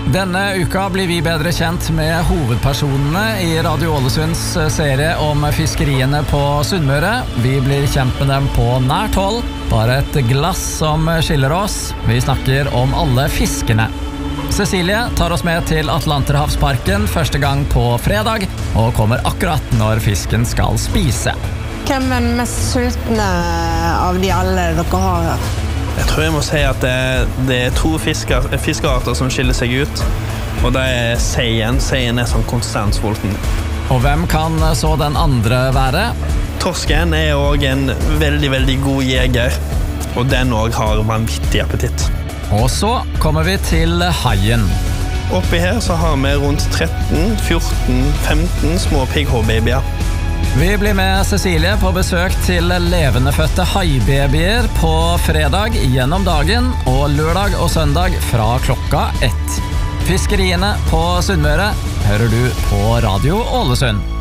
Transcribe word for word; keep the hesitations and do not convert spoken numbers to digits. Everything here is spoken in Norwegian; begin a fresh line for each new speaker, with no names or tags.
Denne uka blir vi bedre kjent med hovedpersonene i Radio Ålesunds serie om fiskeriene på Sunnmøre. Vi blir kjent med dem på nært hold. Bare et glass som skiller oss. Vi snakker om alle fiskene. Cecilie tar oss med til Atlanterhavsparken første gang på fredag, og kommer akkurat når fisken skal spise.
Hvem er den mest sultne av de alle dere har her?
Jeg tror jeg må si at det, det er to fisker, fiskearter som skiller seg ut, og det er seien. Seien er sånn konstant sulten.
Og hvem kan så den andre være?
Torsken er også en veldig, veldig god jeger, og den også har vanvittig appetitt.
Og så kommer vi til haien.
Oppi her så har vi rundt tretten, fjorten, femten små pigghårbabyer.
Vi blir med Cecilie på besøk til levendefødte haibabyer på fredag gjennom dagen, og lørdag og søndag fra klokka ett. Fiskeriene på Sunnmøre hører du på Radio Ålesund.